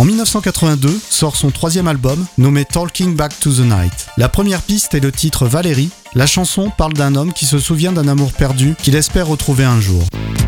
1982 sort son troisième album, nommé Talking Back to the Night. La première piste est le titre Valérie. La chanson parle d'un homme qui se souvient d'un amour perdu qu'il espère retrouver un jour.